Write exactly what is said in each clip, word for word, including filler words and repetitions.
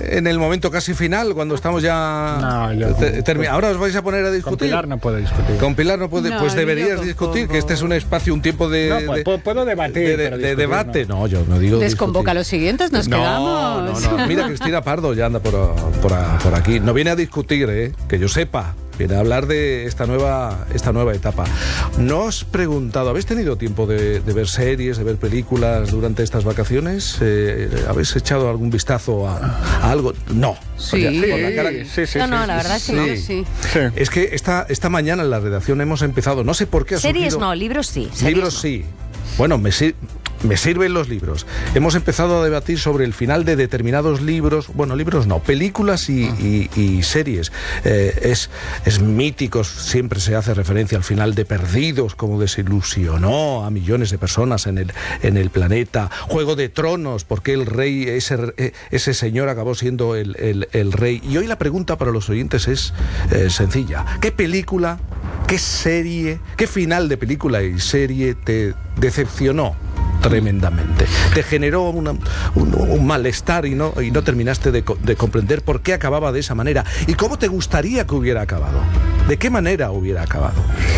en el momento casi final, cuando estamos ya... No, yo... te, termi- ahora os vais a poner a discutir. Con Pilar no puedo discutir. Con Pilar no puede... No, pues deberías yo discutir, que este es un espacio, un tiempo de... No, pues, de puedo debatir, de, de, pero de discutir, debate. No. No, yo no digo Desconvoca discutir. los siguientes, nos no, quedamos. No, no, mira, Cristina Pardo ya anda por, por, por aquí. No viene a discutir, ¿eh? Que yo sepa. Viene a hablar de esta nueva, esta nueva etapa. ¿No os preguntado, habéis tenido tiempo de, de ver series, de ver películas durante estas vacaciones? Eh, ¿Habéis echado algún vistazo a, a algo? No. Sí. Oye, por la cara- Sí, sí, No, sí, no, sí, la sí, verdad es sí. que no. Sí. Sí. Sí. Es que esta, esta mañana en la redacción hemos empezado, no sé por qué ha Series surgido- no, libros sí. series Libros no. sí. Bueno, me, sir- me sirven los libros. Hemos empezado a debatir sobre el final de determinados libros, bueno, libros no, películas y, y- y series. Eh, es, es mítico, siempre se hace referencia al final de Perdidos, como desilusionó a millones de personas en el, en el planeta. Juego de Tronos, porque el rey, ese, ese señor acabó siendo el, el- el rey. Y hoy la pregunta para los oyentes es eh, sencilla. ¿Qué película, qué serie, qué final de película y serie te decepcionó tremendamente? Te generó una- un, un malestar y no, y no terminaste de, co- de comprender por qué acababa de esa manera. ¿Y cómo te gustaría que hubiera acabado? ¿De qué manera hubiera acabado?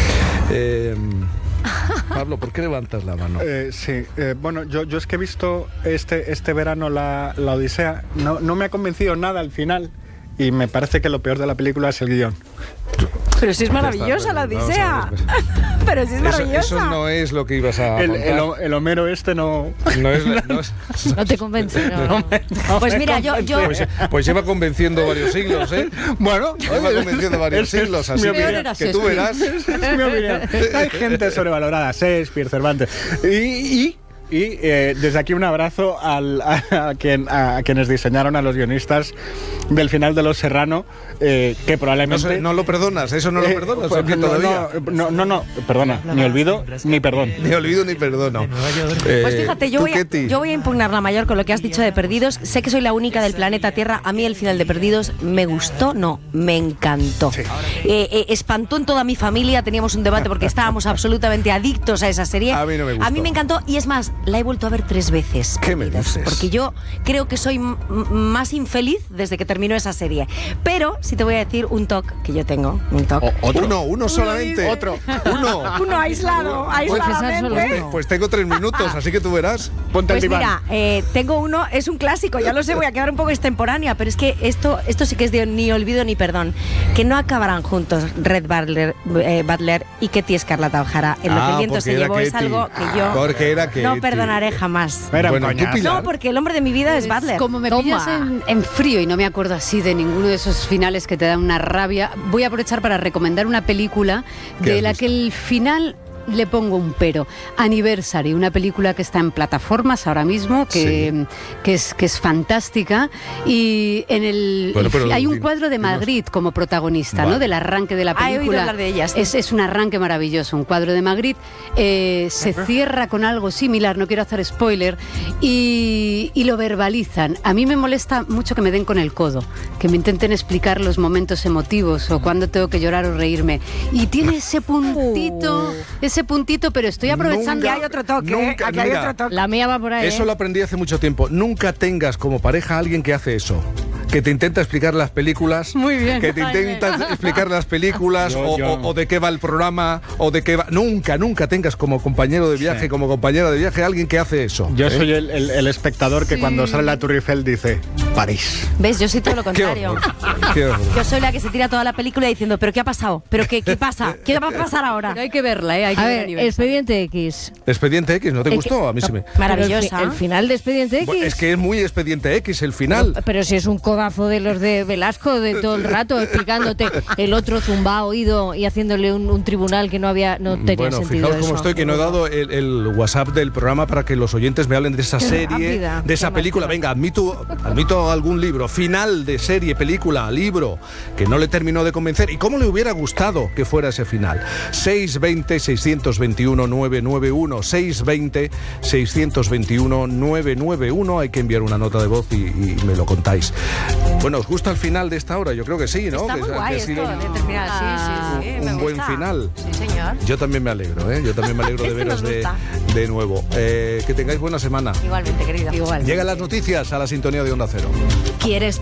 Eh, Pablo, ¿por qué levantas la mano? Eh, sí, eh, bueno, yo, yo es que he visto este, este verano la, la Odisea, no, no me ha convencido nada al final y me parece que lo peor de la película es el guión. Pero si es maravillosa la Vamos a Odisea. ver, Pero si es Eso, maravillosa. eso no es lo que ibas a El, contar. el, el Homero este no... No es, no es- No te convence, no. no me- no Pues me mira, yo- yo- convence. Pues, pues lleva convenciendo varios siglos, ¿eh? Bueno, Lleva convenciendo varios es- es siglos, mi así opinión. Peor era que, que tú Shakespeare. verás. Es mi opinión. Hay gente sobrevalorada, Shakespeare, Cervantes. Y, y, y eh, desde aquí un abrazo al, a, a quien, a, a quienes diseñaron a los guionistas del final de Los Serrano, eh, que No, probablemente... sé, no lo perdonas, eso no lo eh, perdonas, pues, ¿o qué no, todavía? no, no, no, perdona, ni olvido ni perdón. Ni olvido ni perdono. Eh, Pues fíjate, yo ¿tú, voy, a, Ketty? yo voy a impugnar la mayor con lo que has dicho de Perdidos. Sé que soy la única del planeta Tierra. A mí el final de Perdidos me gustó, no, me encantó. Eh, eh, espantó en toda mi familia, teníamos un debate porque estábamos absolutamente adictos a esa serie. A mí no me gustó. A mí me encantó y es más, la he vuelto a ver tres veces. ¿Qué me Perdidos, dices? Porque yo creo que soy m- m- más infeliz desde que terminó esa serie. Pero sí te voy a decir un toque que yo tengo, un toque. Uno, uno solamente. Otro. Uno. Uno aislado, aisladamente. Pues tengo tres minutos, así que tú verás. Ponte Pues el diván. mira, eh, tengo uno, es un clásico, ya lo sé, voy a quedar un poco extemporánea, pero es que esto, esto sí que es de ni olvido ni perdón. Que no acabarán juntos Red Butler, eh, Butler y Ketty Escarlata O'Hara. En lo que Ah, el viento porque se era llevó es Ketty. algo que yo Porque era no Ketty. perdonaré jamás. Era un Bueno, ¿tú, coñazo. Pilar? No, porque el hombre de mi vida es Butler. Como me Toma. pillas en, en frío y no me acuerdo así de ninguno de esos finales que te dan una rabia, voy a aprovechar para recomendar una película ¿Qué de has la visto? que el final le pongo un pero. Anniversary, una película que está en plataformas ahora mismo, que, Sí. que, es, que es fantástica. Y en el, Bueno, el pero fi- hay un din- cuadro de dinos. Madrid como protagonista, Vale. ¿no? Del arranque de la Ah, he oído película. hablar de ella, sí. Es, es un arranque maravilloso, un cuadro de Magritte. Eh, se cierra con algo similar, no quiero hacer spoiler, y, y lo verbalizan. A mí me molesta mucho que me den con el codo, que me intenten explicar los momentos emotivos o cuándo tengo que llorar o reírme. Y tiene ese puntito, ese puntito, pero estoy aprovechando... Aquí hay otro toque, ¿eh? Nunca, Aquí hay mira, otro toque. La mía va por ahí. Eso ¿eh? lo aprendí hace mucho tiempo. Nunca tengas como pareja a alguien que hace eso. Que te intenta explicar las películas. Muy bien. Que te intenta explicar las películas Yo- o, yo- o- o de qué va el programa o de qué va. Nunca, nunca tengas como compañero de viaje, Sí. como compañera de viaje a alguien que hace eso. Yo ¿eh? soy el, el- el espectador que cuando sale la Tour Eiffel dice París. ¿Ves? Yo soy todo lo Qué contrario. horror. Qué horror. Yo soy la que se tira toda la película diciendo, ¿pero qué ha pasado? ¿Pero qué, qué pasa? ¿Qué va a pasar ahora? Pero hay que verla, ¿eh? Hay que A ver ver, Anniversary. Expediente X. Expediente X, ¿no te Es gustó? que- A mí sí me. Maravillosa. Pero el, fi- el final de Expediente X. Bueno, es que es muy Expediente X el final. Pero, pero si es un codazo de los de Velasco de todo el rato explicándote el otro zumba oído y haciéndole un, un tribunal que no había no tenía Bueno, sentido fijaos cómo eso. estoy, que no he dado el, el WhatsApp del programa para que los oyentes me hablen de esa Qué serie, rápida, de esa qué película. rápida. Venga, admito, admito algún libro, final de serie, película, libro, que no le terminó de convencer. ¿Y cómo le hubiera gustado que fuera ese final? seis veinte, seiscientos veintiuno, novecientos noventa y uno, seis veinte, seiscientos veintiuno, novecientos noventa y uno. Hay que enviar una nota de voz y, y me lo contáis. Bueno, ¿os gusta el final de esta hora? Yo creo que sí, ¿no? Está que, muy que guay ha esto sido de terminar. Sí, sí, sí. un me buen gusta. final. Sí, señor. Yo también me alegro, ¿eh? Yo también me alegro de Este veros nos de, gusta. de nuevo. Eh, que tengáis buena semana. Igualmente, querida. Igual. Llegan las noticias a la sintonía de Onda Cero. ¿Quieres